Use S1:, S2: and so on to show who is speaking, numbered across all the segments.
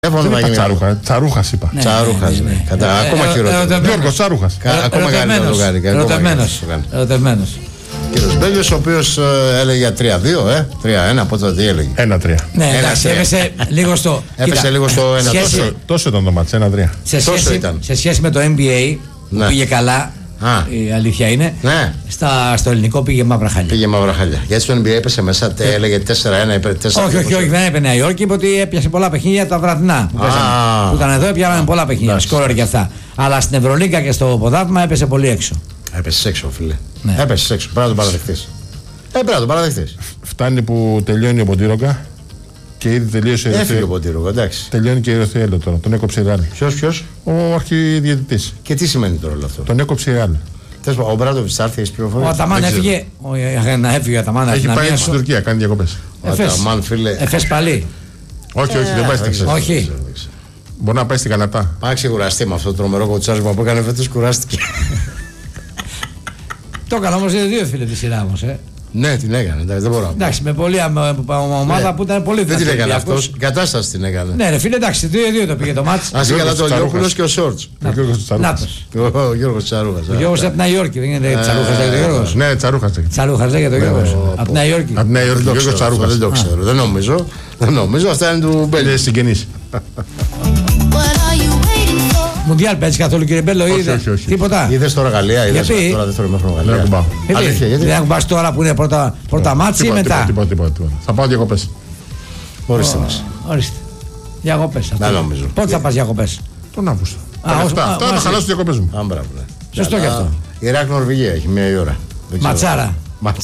S1: Τσαρούχας είπα.
S2: Τσαρούχας, ναι. Ακόμα χειρότερο.
S1: Γιώργος Τσαρούχας.
S2: Ακόμα καλύτερο το κάνει.
S3: Ερωτευμένος.
S2: Κύριος Μπέλιος, ο οποίος έλεγε για 3-2, 3-1, πότε τι έλεγε.
S1: 1-3.
S3: Ναι, εντάξει, έπεσε λίγο στο.
S2: Έπεσε λίγο στο 1.
S1: Τόσο ήταν το μάτς, 1-3.
S3: Σε σχέση με το NBA που πήγε καλά. Η αλήθεια είναι.
S2: Ναι.
S3: Στο ελληνικό πήγε μαύρα χάλια.
S2: Πήγε μαύρα χάλια. Γιατί στο NBA έπεσε μέσα, έλεγε 4-1, είπε 4-1.
S3: Όχι, δεν έπαιρνε Νέα Υόρκη, είπε ότι έπιασε πολλά παιχνίδια τα βραδινά. Που ήταν εδώ, έπιανε πολλά παιχνίδια. Σκόρερ και αυτά. Αλλά στην Ευρωλίγκα και στο ποδάθλημα έπεσε πολύ έξω.
S2: Έπεσε έξω, φίλε. Έπεσε έξω. Πρέπει να το παραδεχτείς. Πρέπει να το παραδεχτείς.
S1: Φτάνει που τελειώνει ο Ποντήρογκα. Και ήδη τελείωσε.
S2: Έφυγε ο Ποντήρογκα, εντάξει.
S1: Τελειώνει και η Ρεθιέλο τώρα. Τον έκοψε η Ρεάλ.
S2: Ποιος?
S1: Ο αρχιδιαιτητής.
S2: Και τι σημαίνει τώρα όλο αυτό?
S1: Τον έκοψε η Ρεάλ.
S2: Ο Μπράντοβιτς θα έρθει, έχεις πληροφορίες?
S3: Ο Αταμάν έφυγε. Έφυγε ο Αταμάν.
S1: Έχει πάει στην Τουρκία, κάνει διακοπές.
S3: Εφές πάλι.
S1: Όχι, δεν πάει στην Εφές.
S3: Όχι.
S1: Μπορεί να πάει στην Κανατά.
S2: Πάει ξεκουραστεί με αυτό το τρομερό κοτσάρισμα που έκανε φέτος, κουράστηκε.
S3: Το έκανα όμως 2 φίλε τη σειρά όμως.
S2: Ναι, την έκανε, δεν μπορώ.
S3: Εντάξει, με πολλή ομάδα που ήταν πολύ
S2: δυνατή. Δεν την έκανε αυτός, η κατάσταση την έκανε.
S3: Ναι, ρε φίλε, εντάξει, 2-2 το πήγε το μάτς.
S2: Ας είχε το Λιόπουλος και ο Σόρτς.
S1: Ο
S2: Γιώργος Τσαρούχας.
S3: Ο Γιώργος από τη Νέα Υόρκη, δεν είναι Τσαρούχας, λέγεται ο Γιώργος.
S1: Ναι, Τσαρούχας.
S3: Τσαρούχας λέγεται ο Γιώργος. Από τη Νέα Υόρκη.
S1: Από τη Νέα Υόρκη, Γιώργος Τσαρούχας.
S2: Δεν το ξέρω, δεν νομίζω, αυτά είναι του Μπέλη.
S1: Συγγενείς.
S3: Μουντιάλ παίζει καθόλου κύριε Μπέλο ή τίποτα?
S2: Είδες τώρα Γαλλία, είδες τώρα δεύτερο ημίχρονο Γαλλία.
S3: Δεν ακουμπάς τώρα που είναι πρώτα μάτς ή μετά?
S1: Τίποτα. Θα πάω διακοπές.
S2: Ορίστε μας.
S3: Ορίστε. Διακοπές.
S2: Δεν νομίζω.
S3: Πότε θα πας διακοπές?
S1: Τον Αύγουστο. Αυτά θα χαλάσω τις διακοπές μου.
S3: Σωστό και αυτό.
S2: Ιράκ Νορβηγία έχει 1 η ώρα.
S3: Ματσάρα.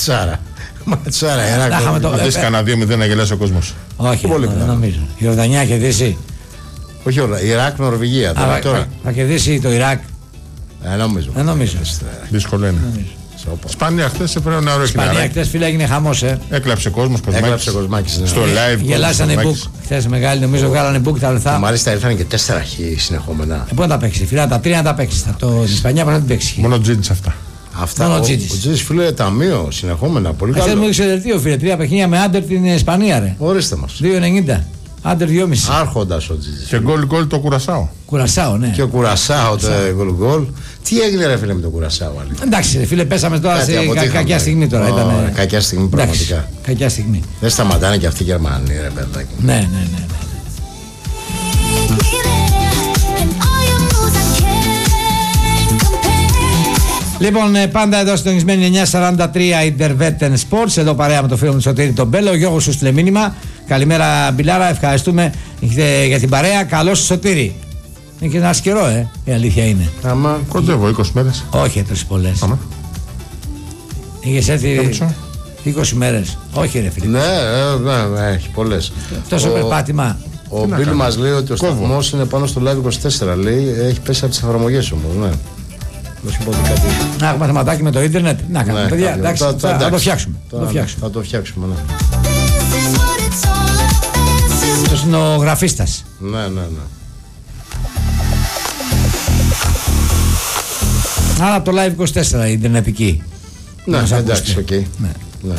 S1: Θα δεις κανένα 2-0 να γελάσει ο κόσμος.
S3: Όχι, δεν νομίζω. Η Ιορδανία έχει κερδίσει.
S2: Όχι όλα, Ιράκ Νορβηγία.
S3: Θα κερδίσει το Ιράκ.
S2: Δεν
S3: νομίζω.
S1: Δύσκολο είναι. Σπάνια χθες έπρεπε να ρωτήσει.
S3: Σπάνια χθες φίλε έγινε χαμός.
S1: Έκλαψε κόσμος,
S2: Κοσμάκης.
S1: Στο live.
S3: Γελάσανε book. Χθες μεγάλη, νομίζω βγάλανε book τα λεφτά.
S2: Μάλιστα ήρθαν και 4 χ συνεχόμενα.
S3: Πού να τα παίξει, φίλε, τα 3 να τα παίξει. Το Ισπανία πρέπει να την παίξει.
S1: Μόνο Τζίτζ αυτά.
S2: Ο Τζίτζ φίλε ταμείο συνεχόμενα. Πολύ καλό.
S3: Χθες μου έδειξε δελτίο φίλε, 3 παιχνίδια με άντερ την Ισπανία ρε.
S2: Ορίστε μας.
S3: 2,90. Άντερ 2,5.
S2: Άρχοντας ο Τζίτζ.
S1: Και γκολ το Κουρασάο.
S3: Κουρασάο, ναι.
S2: Και ο Κουρασάο το γκολ. Τι έγινε ρε φίλε με τον Κουρασάο?
S3: Εντάξει ρε φίλε, πέσαμε τώρα σε κακιά στιγμή τώρα.
S2: Κακιά στιγμή πραγματικά.
S3: Κακιά στιγμή.
S2: Δεν σταματάνε και αυτοί οι Γερμανοί ρε παιδάκι.
S3: Ναι. Λοιπόν, πάντα εδώ συντονισμένοι 9:43 Intervetten Sports. Εδώ παρέα με το φίλο μου Σωτήρη τον Μπέλο. Ο Γιώργος σου στείλε μήνυμα. Καλημέρα Μπιλάρα, ευχαριστούμε για την παρέα. Καλώς Σωτήρη. Είναι και ένα καιρό, η αλήθεια είναι.
S2: Άμα
S1: κοντεύω 20 μέρες.
S3: Όχι, έτρες πολλές. Είχες έρθει 20 μέρες. Όχι ρε φίλε.
S2: Ναι, έχει πολλές.
S3: Τόσο περπάτημα.
S2: Ο Μπίλ μας λέει ότι ο σταθμός είναι πάνω στο Live 24. Λέει, έχει πέσει από τις εφαρμογές όμως, ναι.
S3: Να έχουμε θεματάκι με το ίντερνετ. Να κάνουμε παιδιά, εντάξει, θα το φτιάξουμε.
S2: Θα το φτιάξουμε, ναι.
S3: Αυτός είναι ο γραφίστας.
S2: Ναι.
S3: Άρα από το Live 24 η ιντερνετική.
S2: Ναι, εντάξει, οκ. Ναι.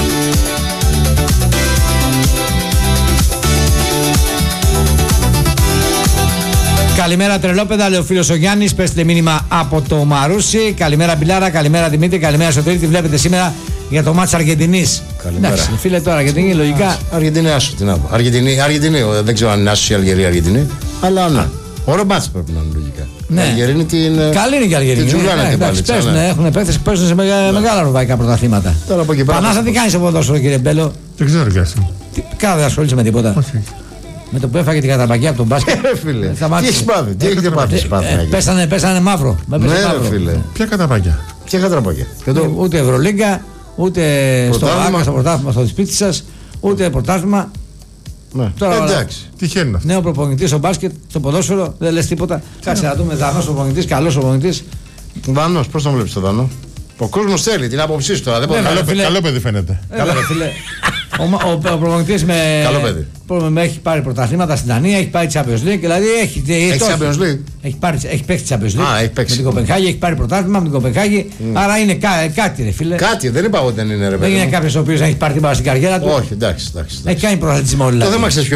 S3: Καλημέρα τρελόπεδα, λέει ο φίλος ο Γιάννης. Πέστε μήνυμα από το Μαρούσι. Καλημέρα Μπιλάρα, καλημέρα Δημήτρη, καλημέρα Σωτήρη. Τι βλέπετε σήμερα για το μάτς Αργεντινής?
S2: Καλημέρα.
S3: Εντάξει, φίλε τώρα Αργεντινή λογικά.
S2: Αργεντινή, άσου τι να πω. Αργεντινή, δεν ξέρω αν είναι άσου η Αλγερία Αργεντινή. Αλλά ναι. Ωραίο μάτς πρέπει να είναι λογικά.
S3: Ναι.
S2: Αλγερίνη την.
S3: Καλή είναι και η Αλγερίνη. Έχουν παίχτες που παίζουν σε μεγάλα ευρωπαϊκά πρωταθλήματα. Πανάσα, τι κάνεις από ποδόσφαιρο κύριε Μπέλο?
S1: Δεν ξέρω κι εσύ.
S3: Κάνα δεν ασχολείσαι με τίποτα. Με το που έφαγε την καταπακιά από τον μπάσκετ.
S2: Φίλε, τι έχεις πάθει, τι έχετε πάθει?
S3: Πέσανε μαύρο.
S2: Ναι, φίλε.
S1: Ποια καταπακιά?
S3: Ούτε Ευρωλίγκα, ούτε στο Άκα, στο πρωτάθλημα στο σπίτι σας, ούτε πρωτάθλημα.
S2: Εντάξει.
S1: Τυχαίνει αυτό.
S3: Νέο προπονητής στο μπάσκετ, στο ποδόσφαιρο, δεν λες τίποτα. Κάτσε να δούμε. Δανός προπονητής, καλός προπονητής.
S2: Δανός, πώς τον βλέπεις το Δανό? Ο κόσμος θέλει την άποψή σου τώρα.
S1: Καλό παιδί φαίνεται.
S3: Ο προπονητής έχει πάρει πρωταθλήματα στην Δανία, έχει πάρει Champions League. Δηλαδή έχει
S2: Champions League.
S3: Έχει παίξει Champions League.
S2: Με
S3: την Κοπενχάγη, έχει πάρει πρωτάθλημα με την Κοπενχάγη. Άρα είναι κάτι, ρε φίλε.
S2: Κάτι, δεν είπα ότι δεν είναι ρε παιδί.
S3: Δεν είναι κάποιος ο οποίος έχει πάρει την μπάλα στην καριέρα του.
S2: Όχι, εντάξει.
S3: Έχει κάνει πρωταθλητισμό δηλαδή.
S2: Το θέμα ξέρεις ποιο είναι?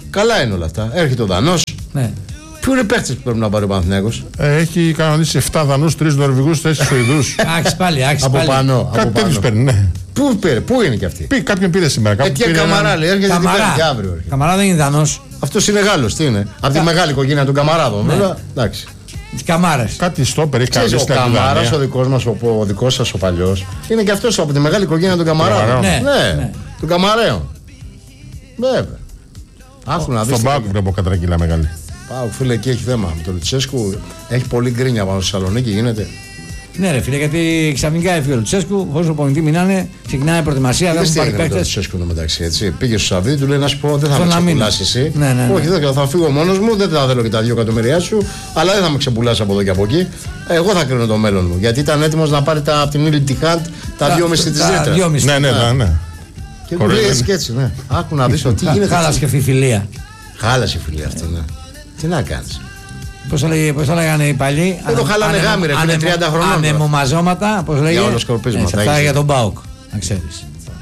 S2: Καλά είναι όλα αυτά. Έρχεται ο Δανός.
S3: Ναι.
S2: Πού είναι οι παίχτες που πρέπει να πάρει ο Παναθηναϊκός?
S1: Έχει κανονίσει 7 Δανούς, 3 Νορβηγούς, 4 Σουηδούς.
S3: Άξι πάλι.
S2: Από πάνω.
S1: Κάτι τέτοιους παίρνει, ναι.
S2: Πού είναι και αυτοί?
S1: Κάποιον πήρε σήμερα.
S2: Τι Καμαρά λέει, έρχεται την Πέμπτη αύριο.
S3: Καμαρά δεν είναι Δανός.
S2: Αυτός είναι Γάλλος, τι είναι? Από τη μεγάλη οικογένεια των Καμαράδων. Βέβαια, εντάξει.
S3: Τις Καμάρες.
S1: Κάτι στόπερ έχει
S2: Ξέρεις,
S1: κανονίσει.
S2: ο Καμάρας, ο δικός μας, ο δικός σας ο παλιός, είναι και αυτός από τη μεγάλη οικογένεια των Καμαράδων. Ναι, των Καμαραίων. Βέβαια. Άκου να δεις.
S1: Στον Πάοκ βλέπω κατρακύλα μεγάλη.
S2: Πάοκ, φίλε, εκεί έχει θέμα. Με τον Λουτσέσκου έχει πολύ γκρίνια πάνω στη Θεσσαλονίκη, γίνεται.
S3: Ναι, ρε φίλε, γιατί ξαφνικά έφυγε ο Λουτσέσκου, χωρίς προπονητή μιλάνε, ξεκινάει η προετοιμασία. Δεν
S2: πάρει παίκτες. Ο Λουτσέσκου μεταξύ, έτσι. Πήγε στο Σαββίδι, του λέει να σου πω, δεν θα με ξεπουλάσει εσύ.
S3: Ναι.
S2: Όχι, δεν θα φύγω μόνος μου, δεν θα θέλω και τα 2 εκατομμυριά σου, αλλά δεν θα με ξεπουλάσει από εδώ και από εκεί. Εγώ θα κρίνω το μέλλον μου. Γιατί ήταν έτοιμος να πάρει από την Ήλ Τιχάντ τα 2,5 της Ρήτρας.
S1: Ναι.
S2: Και του λέει έτσι και έτσι, ναι. Άκου να δεις τι γίνεται.
S3: Χάλασε και αυτή η φιλία.
S2: Χάλασε η φιλία αυτή, ναι. Τι να κάνεις.
S3: Πώς το λέγανε οι παλιοί.
S2: Εδώ χαλάνε γάμι, ρε φίλε, 30 χρονών.
S3: Ανεμομαζώματα, πώς λέγεται.
S2: Για ολοσκορπίσματα.
S3: Αυτά για τον ΠΑΟΚ, να ξέρεις.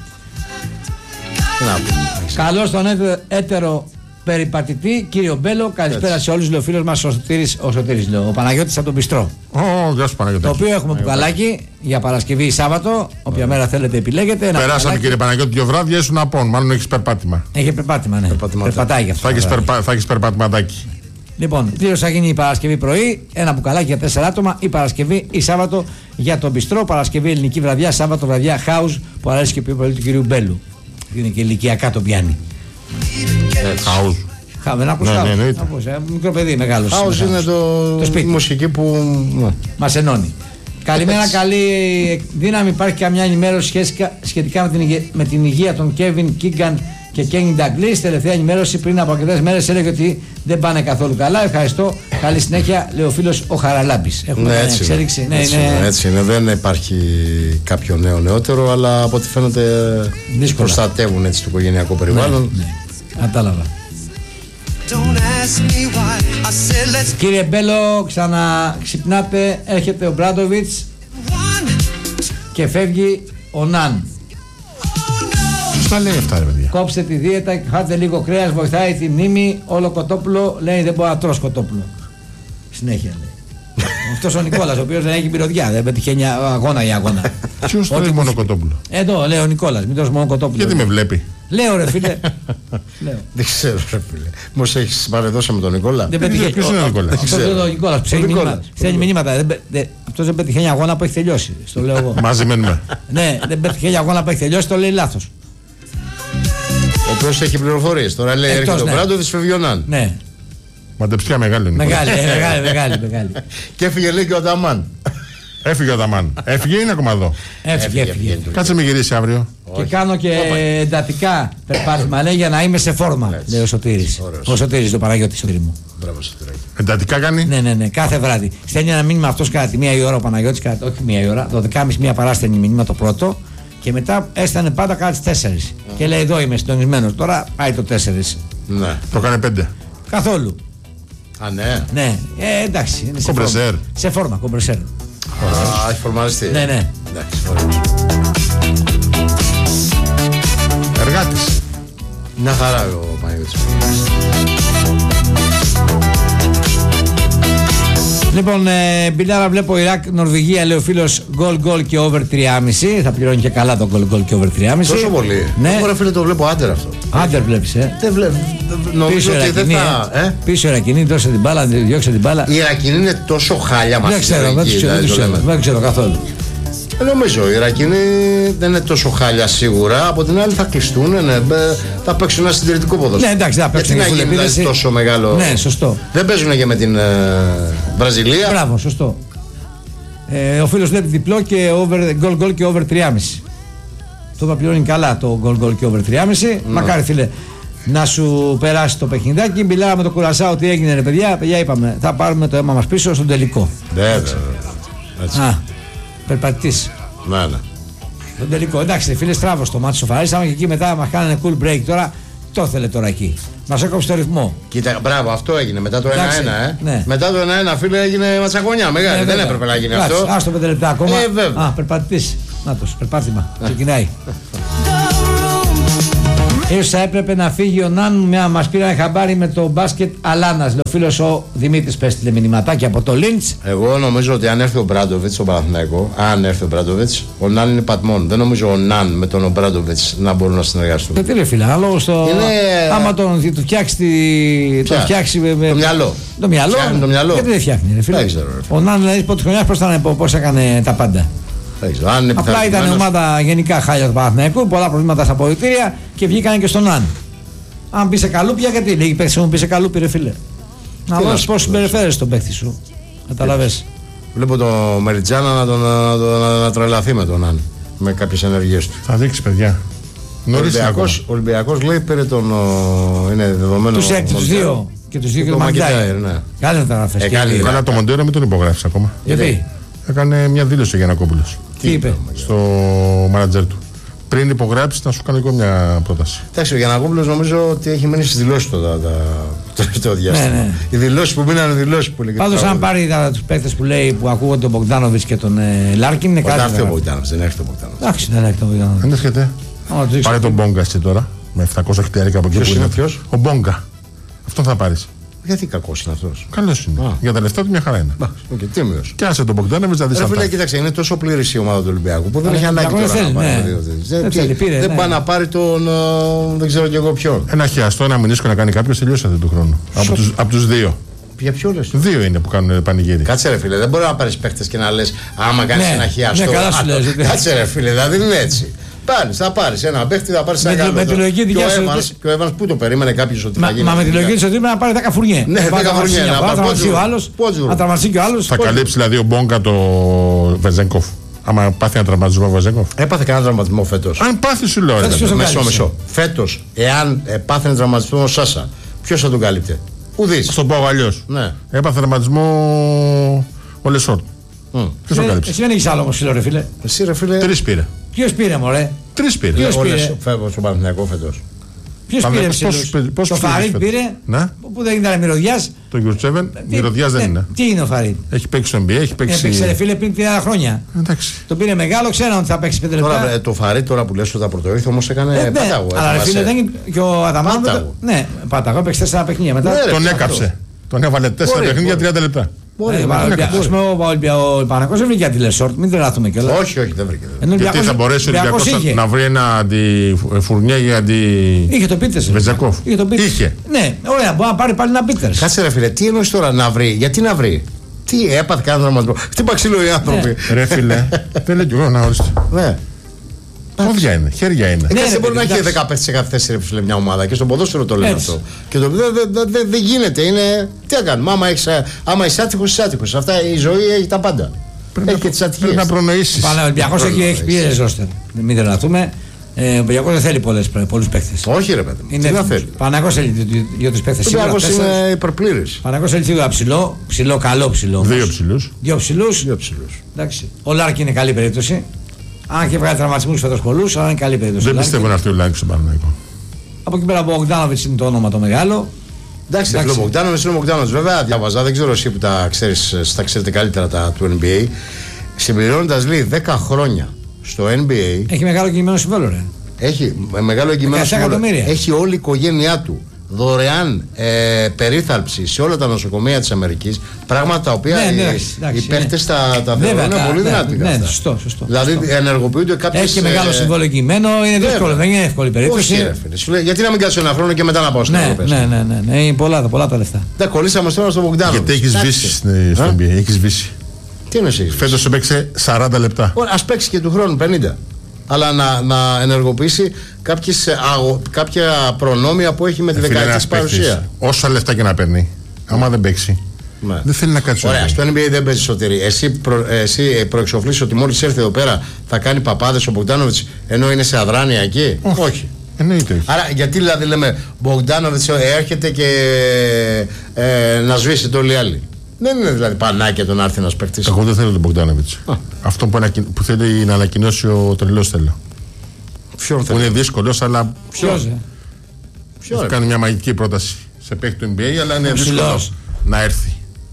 S3: Καλώς τον έτερο περιπατητή, κύριο Μπέλο. Καλησπέρα σε όλους, λέει ο φίλος μας ο Σωτήρης, ο Παναγιώτης από τον Πιστρό.
S1: Γεια σου Παναγιώτη.
S3: Το οποίο έχουμε μπουκαλάκι για Παρασκευή ή Σάββατο, όποια μέρα θέλετε επιλέγετε.
S1: Περάσαμε κύριε Παναγιώτη 2 βράδια, ήσουν απόν. Μάλλον έχεις περπάτημα.
S3: Έχει περπάτημα, ναι. Περπατάει αυτό.
S1: Θα έχεις περπατηματάκι.
S3: Λοιπόν, πλήρως θα γίνει η Παρασκευή πρωί, ένα μπουκαλάκι για 4 άτομα, η Παρασκευή ή Σάββατο για τον Πιστρό. Παρασκευή ελληνική βραδιά, Σάββατο βραδιά house που αρέσει και πιο πολύ του κυρίου Μπέλου. Είναι και ηλικιακά το πιάνει.
S1: House.
S3: Δεν ακούς house. Μικρό παιδί, μεγάλος.
S2: House είναι το σπίτι. Μουσική που
S3: μας ενώνει. Καλημέρα, καλή δύναμη. Υπάρχει καμιά ενημέρωση σχετικά με την υγεία των Κέβιν Κίγκαν και Κένι Νταγκλής? Τελευταία ενημέρωση πριν από αρκετές μέρες έλεγε ότι δεν πάνε καθόλου καλά. Ευχαριστώ. Καλή συνέχεια, λέει ο φίλος ο Χαραλάμπης. Έχουμε μια εξέλιξη.
S2: Έτσι είναι. Δεν υπάρχει κάποιο νεότερο, αλλά από ό,τι φαίνεται προστατεύουν έτσι το οικογενειακό περιβάλλον.
S3: Ναι. Κατάλαβα. Κύριε Μπέλο, ξαναξυπνάτε. Έρχεται ο Μπράντοβιτς και φεύγει ο Ναν.
S1: Στα λέει αυτά, ρε παιδιά.
S3: Κόψτε τη δίαιτα, χάτε λίγο κρέας, βοηθάει τη μνήμη. Όλο κοτόπουλο, λέει δεν μπορεί να τρως κοτόπουλο. Συνέχεια λέει. Αυτός ο Νικόλας, ο οποίος δεν έχει μυρωδιά, δεν πετυχαίνει αγώνα για αγώνα.
S1: Ποιος τρώει μόνο κοτόπουλο?
S3: Εδώ λέει ο Νικόλας, μην τρως μόνο κοτόπουλο.
S1: Γιατί με βλέπει?
S3: Λέω ρε φίλε.
S2: Δεν ξέρω ρε φίλε. Μήπως έχεις παρεδώσει με τον Νικόλα?
S3: Δεν πετυχαίνει.
S1: Ποιος είναι ο Νικόλας?
S3: Αυτός είναι ο Νικόλας που στέλνει μηνύματα. Αυτός δεν πετυχαίνει αγώνα που έχει τελειώσει. Στο λέω εγώ.
S1: Μαζί μένουμε.
S3: Ναι, δεν πετυχαίνει αγώνα που έχει τελειώσει, το λέει λάθος.
S2: Ο οποίος έχει πληροφορίες. Τώρα λέει έρχεται ο Μπράντοβιτς, φεύγει ο Ναν.
S3: Ναι.
S1: Μαντεψιά μεγάλη.
S3: Μεγάλη.
S2: Και έφυγε λέει και ο Νταμάν.
S1: Έφυγε ο Νταμάν. Έφυγε ή είναι ακόμα εδώ?
S3: Έφυγε.
S1: Κάτσε με γυρίσει αύριο.
S3: Και κάνω και εντατικά περπάτημα, λέει, για να είμαι σε φόρμα, λέει ο Σωτήρης. Ο Σωτήρης, το Παναγιώτη Σωτήρη μου.
S2: Μπράβο, Σωτήρη.
S1: Εντατικά κάνει.
S3: Ναι, κάθε βράδυ. Στέλνει ένα μήνυμα αυτός κατά τη 1 η ώρα ο Παναγιώτης, όχι 1 η ώρα, 12.30 μία παρά στέλνει μήνυμα το πρώτο. Και μετά έστανε πάντα κατά τις 4. Και λέει εδώ είμαι συντονισμένος. Τώρα πάει το 4.
S2: Ναι.
S1: Το έκανε 5.
S3: Καθόλου.
S2: Α, ναι.
S3: Ναι, εντάξει. Είναι
S1: κομπρεσέρ.
S3: Σε φόρμα, κομπρεσέρ.
S2: Α, έχει φορμαριστεί.
S3: Ναι.
S2: Εντάξει, ωραία.
S1: Εργάτης.
S2: Μια χαρά ο Παναγιώτης.
S3: Λοιπόν, Μπιλάρα, βλέπω Ιράκ, Νορβηγία, λέει ο φίλος, γκολ και over 3,5. Θα πληρώνει και καλά το γκολ και over 3,5.
S2: Τόσο πολύ.
S3: Ναι.
S2: Εγώ, φίλε, το βλέπω άντερ αυτό.
S3: Άντερ βλέπεις,
S2: Δεν βλέπω. Νομίζω ότι δεν θα.
S3: Πίσω Ιρακινή, δώσε την μπάλα, διώξε την μπάλα.
S2: Η Ιρακινή είναι τόσο χάλια μας.
S3: Δεν ξέρω καθόλου.
S2: Νομίζω οι Ιρακινοί δεν είναι τόσο χάλια σίγουρα. Από την άλλη θα κλειστούν, θα παίξουν ένα συντηρητικό ποδόσφαιρο.
S3: Ναι, εντάξει, θα παίξουν.
S2: Γιατί να γίνει δηλαδή τόσο μεγάλο.
S3: Ναι, σωστό.
S2: Δεν παίζουν και με την Βραζιλία.
S3: Μπράβο, σωστό. Ο φίλος βλέπει διπλό και γκολ και over 3,5. Το θα πληρώνει καλά το γκολ και over 3,5. Μακάρι, φίλε, να σου περάσει το παιχνιδάκι. Μιλάμε με το Κουρασάο ότι έγινε, ρε παιδιά. Παιδιά, είπαμε, θα πάρουμε το αίμα μας πίσω στον τελικό.
S2: Βέβαια.
S3: Περπατητής.
S2: Ναι.
S3: Τον τελικό. Εντάξει, φίλε, στράβο το μάτι σοφαρίσαμε και εκεί μετά μας κάνανε cool break. Τώρα το ήθελε τώρα εκεί. Μας έκοψε το ρυθμό.
S2: Κοίτα, μπράβο, αυτό έγινε μετά το 1-1.
S3: Ναι.
S2: Μετά το 1-1, φίλε, έγινε ματσαγωνιά μεγάλη. Δεν έπρεπε να γίνει αυτό.
S3: Άστο 5 λεπτά ακόμα.
S2: Βέβαια.
S3: Περπατητής. Νάτος, περπάτημα. Ξεκινάει. Ίσως θα έπρεπε να φύγει ο Ναν. Μας πήραν χαμπάρι με το μπάσκετ Αλάνας. Λέει ο φίλος ο Δημήτρης, πες τηλε μηνυματάκι από το Λίντς.
S2: Εγώ νομίζω ότι αν έρθει ο Μπράντοβιτς στο Παναθηναϊκό, αν έρθει ο Μπράντοβιτς, ο Ναν είναι πατμόν. Δεν νομίζω ο Ναν με τον Μπράντοβιτς να μπορούν να συνεργαστούν.
S3: Τι λέει φίλε, ανάλογα στο. Άμα τον φτιάξει. Το
S2: μυαλό.
S3: Το μυαλό. Γιατί δεν φτιάχνει, ρε φίλε. Ο Ναν δηλαδή πρώτη χρονιά πώς έκανε τα πάντα. Απλά ήταν ομάδα γενικά χάλια του Παναθηναϊκού, πολλά προβλήματα στα αποδυτήρια και βγήκαν και στον Ναν. Αν πει σε καλούπια, γιατί λέγει παίχτη μου πει σε καλούπι, ρε φίλε. Να δώσει πώ συμπεριφέρεσαι τον παίχτη σου. Καταλαβες.
S2: Βλέπω το Μεριτζάνα να τρελαθεί με τον Ναν. Με κάποιες ενεργείες του.
S1: Θα δείξει, παιδιά.
S2: Ο Ολυμπιακός λέει πήρε τον. Είναι δεδομένο.
S3: Τους δύο. Και τους δύο και τον Μαγκάιρ. Κάνε μεταγραφές.
S1: Καλά, το Μοντέρο μην τον υπογράφει ακόμα.
S3: Γιατί?
S1: Έκανε μια δήλωση ο Γιαννακόπουλος.
S3: Τι είπε?
S1: Στο μάνατζερ του. Πριν υπογράψει, να σου κάνω εγώ μια πρόταση.
S2: Εντάξει, ο Γιαννακόπουλος νομίζω ότι έχει μείνει στις δηλώσεις του το τελευταίο διάστημα. Ναι. Οι δηλώσεις που μείνανε δηλώσεις που λέγεται.
S3: Πάντως, αν πάρει τους παίκτες που λέει που ακούγονται τον Μπογκδάνοβιτς και τον Λάρκιν, είναι κάτι.
S2: Δεν έρχεται ο Μπογκδάνοβιτς.
S3: Εντάξει, δεν έρχεται ο Μπογκδάνοβιτς.
S1: Δεν έρχεται. Πάρε τον Μπόγκα τώρα με 700 χιλιάρικα από εκεί που είναι.
S2: Ποιος?
S1: Ο Μπόγκα. Αυτό θα πάρει.
S2: Γιατί κακός είναι αυτός?
S1: Καλός είναι. Για τα λεφτά του μια χαρά είναι.
S2: Τίμιος.
S1: Και άσε τον Μπογκδάνοβιτς να δεις αυτά.
S2: Φίλε, κοίταξε, είναι τόσο πλήρης η ομάδα του Ολυμπιακού που δεν έχει ανάγκη τώρα να πάρει. Δεν πάει να πάρει τον. Δεν ξέρω κι εγώ ποιον.
S1: Ένα χιαστό, ένα μηνίσκο να κάνει κάποιος, τελειώσατε του χρόνου. Από τους δύο.
S2: Για ποιο λες?
S1: Δύο είναι που κάνουν πανηγύρι.
S2: Κάτσε ρε φίλε, δεν μπορεί να πάρεις παίχτες και να λες άμα κάνεις ένα χιαστό. Κάτσε ρε φίλε, δηλαδή δεν είναι έτσι. Θα πάρεις ένα παίχτη, θα πάρεις ένα
S3: με τη λογική δικιά σου.
S2: Και ο Evans που το περίμενε κάποιος ότι θα γίνει?
S3: Μα με τη λογική της ότι να πάρει 10 φουρνιέ.
S2: Ναι, 10 φουρνιέ.
S3: Να τραυματίσει και ο άλλος.
S1: Θα καλύψει δηλαδή ο Μπόγκα το Βεζέγκοφ. Άμα πάθει ένα τραυματισμό ο Βεζέγκοφ.
S2: Έπαθε κανένα τραυματισμό φέτος?
S1: Αν πάθει, σου λέω.
S2: Μισό. Φέτος, εάν πάθει ένα τραυματισμό ο Σάσα, ποιος θα τον κάλυπτε? Ουδής.
S1: Στον πω αλλιώς. Έπαθε τραυματισμό ο Λεσόρ. Ποιος τον κάλυψε?
S3: Εσύ δεν έχεις άλλο όμως, ρε φίλε.
S2: Εσύ ρε φίλε.
S1: 3 πήρε.
S3: Ποιος πήρε, μωρέ?
S1: 3 πήρε.
S2: Φεύγω στο Παναθηναϊκό φέτος.
S3: Ποιος πήρε ψηλούς? Το Φαρίτ πήρε. Που δεν ήταν μυρωδιάς.
S1: Το Γιουρτσέβεν μυρωδιάς δεν είναι.
S3: Τι είναι ο Φαρίτ?
S1: Έχει παίξει στο NBA, έχει παίξει.
S3: Έπαιξε ρε φίλε πριν 30 χρόνια. Τον πήρε μεγάλο, ξέραν ότι θα παίξει 5 λεπτά.
S2: Τώρα το Φαρίτ τώρα που λες ότι θα πρωτοήρθε όμως έκανε πάταγο.
S3: Αλλά ρε φίλε δεν είναι. Και ο Αδαμάνο. Ναι, πάταγο, έπαιξε 4 παιχνίδια μετά.
S1: Τον έκαψε. Τον έβαλε 4 παιχνίδια 30 λεπτά.
S3: Ο Παναθηναϊκός δεν βρήκε αντιλεσόρτ, μην τρελαθούμε κιόλας.
S2: Όχι, δεν βρήκε.
S1: Γιατί θα μπορέσει ο Ολυμπιακός να βρει ένα αντιφουρνιέ ή αντι.
S3: Είχε το Πίτερς.
S1: Βεζακόφ.
S3: Είχε. Ναι, ωραία, μπορεί να πάρει πάλι ένα Πίτερς.
S2: Κάτσε ρε φίλε, τι εννοείς τώρα να βρει, γιατί να βρει? Τι έπαθε κανένα τραυματισμό? Χτύπα ξύλο οι άνθρωποι.
S1: Ρε φίλε, δεν λέει κι εγώ να ορίστε. Πόδια είναι, χέρια είναι.
S2: Δεν μπορεί να έχει 15 σε κάθε θέση μια ομάδα και στον ποδόσφαιρο το λένε αυτό. Και δεν γίνεται. Τι να κάνουμε. Άμα είσαι άτυχος, είσαι άτυχος. Αυτά η ζωή έχει τα πάντα. Έχει και τις ατυχίες.
S1: Πρέπει να προνοήσεις.
S3: Ο Ολυμπιακός έχει πίεση ρόστερ. Μην τρελαθούμε. Ο Ολυμπιακός δεν θέλει πολλούς παίκτες.
S2: Όχι ρε παιδί μου. Τι να θέλει.
S3: Ο Παναθηναϊκός θέλει 2-3 παίκτες.
S2: Ο Ολυμπιακός είναι υπερπλήρης.
S3: Ο Παναθηναϊκός θέλει σίγουρα ψηλό, καλό ψηλό.
S1: 2 ψηλούς.
S3: Ο Λάρκιν είναι καλή περίπτωση. Αν και βγάλει τραυματισμούς φέτος πολλούς, αλλά είναι καλή περίπτωση.
S1: Δεν πιστεύω να έρθει ο Λάρκιν στον Παναθηναϊκό.
S3: Από εκεί πέρα ο Μπογκδάνοβιτς είναι το όνομα το μεγάλο.
S2: Εντάξει, ο Μπογκδάνοβιτς είναι ο Μπογκδάνοβιτς. Βέβαια, διάβαζα, δεν ξέρω εσύ που τα ξέρετε καλύτερα τα του NBA. Συμπληρώνοντας λέει 10 χρόνια στο NBA.
S3: Έχει μεγάλο εγγυημένο συμβόλαιο, ρε.
S2: Έχει μεγάλο εγγυημένο συμβόλαιο. Έχει όλη η οικογένειά του δωρεάν περίθαλψη σε όλα τα νοσοκομεία της Αμερικής. Πράγματα τα οποία οι παίχτες τα θεωρούν πολύ δυνατή.
S3: Ναι, σωστό.
S2: Δηλαδή ενεργοποιούνται κάποιες.
S3: Έχει και μεγάλο συμβόλαιο εγγυημένο, είναι δύσκολο, δεν είναι εύκολη περίπτωση.
S2: Γιατί να μην κάτσω ένα χρόνο και μετά να πάω στην Ευρώπη?
S3: Ναι, είναι πολλά τα λεφτά.
S2: Δεν κολλήσαμε τώρα στο Μπογκδάνοβιτς.
S1: Γιατί έχει σβήσει στο NBA, έχει σβήσει.
S2: Τι είναι εσύ?
S1: Φέτος έπαιξε 40 λεπτά.
S2: Ας παίξει και του χρόνου 50. Αλλά να ενεργοποιήσει κάποια προνόμια που έχει με τη δεκαετής παρουσία.
S1: Όσα λεφτά και να παίρνει, άμα δεν παίξει, δεν θέλει να κάτσει.
S2: Ωραία, στο NBA δεν παίζει Σωτήρη. Εσύ προεξοφλήσεις ότι μόλις έρθει εδώ πέρα θα κάνει παπάδες ο Μπογκδάνοβιτς ενώ είναι σε αδράνεια εκεί? Όχι.
S1: Εννοείται.
S2: Άρα γιατί δηλαδή λέμε Μπογκδάνοβιτς έρχεται και να σβήσει όλοι οι άλλοι? Δεν είναι δηλαδή πανάκια το να έρθει ένας παίκτης.
S1: Εγώ δεν θέλω τον Μπογκδάνοβιτς. Αυτό που θέλει να ανακοινώσει ο τρελός θέλω.
S2: Ποιον θέλει?
S1: Που είναι δύσκολος, αλλά.
S3: Ποιος?
S1: Θα κάνει μια μαγική πρόταση σε παίκτη του NBA, αλλά είναι δύσκολο να έρθει.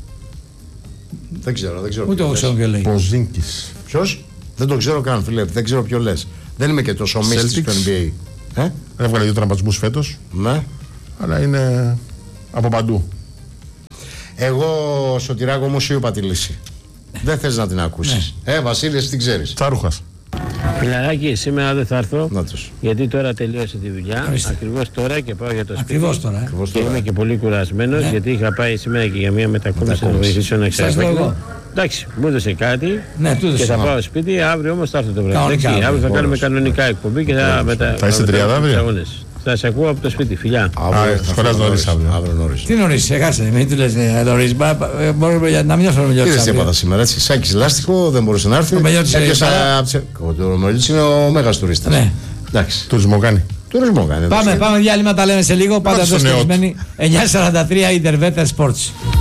S2: Δεν ξέρω.
S3: Ούτε εγώ ξέρω ποιο λέει.
S1: Ποζίνκης.
S2: Ποιος? Δεν το ξέρω καν, φίλε. Δεν ξέρω ποιο λες. Δεν είμαι και τόσο μύστης του NBA.
S1: Έβγαλε 2 τραυματισμούς φέτος.
S2: Ναι.
S1: Αλλά είναι από παντού.
S2: Εγώ, Σωτηράκο μου, σου είπα τη λύση. Δεν θες να την ακούσεις. Βασίλη, εσύ την ξέρεις.
S1: Τσάρουχας.
S4: Φιλαράκι, σήμερα δεν θα έρθω. Γιατί τώρα τελείωσε τη δουλειά. Ακριβώς τώρα και πάω για το σπίτι.
S3: Ακριβώς τώρα.
S4: Και είμαι και πολύ κουρασμένος γιατί είχα πάει σήμερα και για μια μετακόμιση να βοηθήσω να εξαρτήσω. Εντάξει, μου έδωσε κάτι και θα πάω σπίτι. Αύριο όμως θα έρθω το βράδυ. Αύριο θα κάνουμε κανονικά εκπομπή και θα μετά.
S1: Θα είστε 30 αύριο.
S4: Θα σε ακούω από το σπίτι, φιλιά.
S2: Σχολιάζει νωρίς αύριο.
S3: Τι νωρίς, έχασε, μην του λες νωρίς. Μπορούμε να μην έρθω με
S2: Είδες τι έπαθα σήμερα, έτσι. Σάκης λάστιχο, δεν μπορούσε να έρθει. Ο Μελιώτης είναι ο μέγας τουρίστας. Εντάξει.
S1: Τουρισμό κάνει.
S2: Τουρισμό κάνει.
S3: Πάμε διάλειμμα, τα λέμε σε λίγο. Πάντα εδώ στοιχισμένοι 9:43 Interveter Sports.